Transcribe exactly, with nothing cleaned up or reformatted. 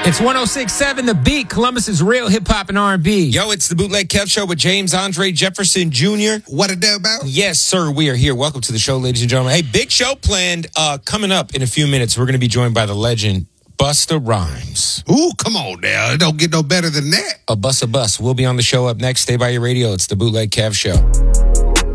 It's one oh six point seven The Beat, Columbus's real hip-hop and R and B. Yo, it's the Bootleg Kev Show with James Andre Jefferson Junior What a day about? Yes, sir, we are here. Welcome to the show, ladies and gentlemen. Hey, big show planned uh, coming up in a few minutes. We're going to be joined by the legend, Busta Rhymes. Ooh, come on now. It don't get no better than that. A bus a bus. We'll be on the show up next. Stay by your radio. It's the Bootleg Kev Show.